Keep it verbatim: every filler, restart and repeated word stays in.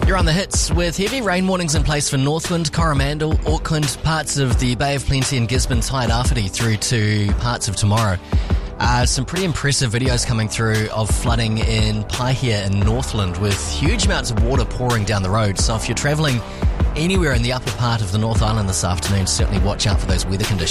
You're on the hits with heavy rain warnings in place for Northland, Coromandel, Auckland, parts of the Bay of Plenty and Gisborne, Tairawhiti through to parts of tomorrow. Uh, some pretty impressive videos coming through of flooding in Paihia in Northland with huge amounts of water pouring down the road. So if you're travelling anywhere in the upper part of the North Island this afternoon, certainly watch out for those weather conditions.